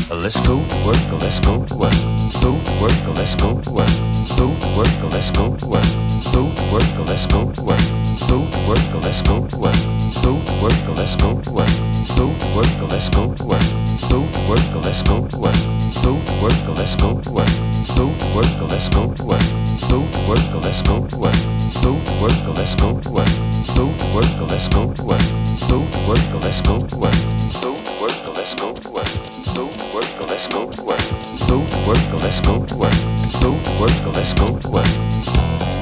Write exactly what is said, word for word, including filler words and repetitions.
Let's go to work, let's go to work. Go to work, let's go to work. Go to work, let's go to work. Go to work, let's go to work. Go to work, let's go to work. Go to work, let's go to work. Go to work, let's go to work. Go to work, let's go to work. Go to work, let's go to work. Go to work, let's go to work. Go to work, let's go to work. Go to work, let's go to work. Go to work, let's go to work. Go to work, let's go to work. Go to work, let's go to work. Go to work, let's go to work. Go to work, let's go to work. Go to work, let's go to work.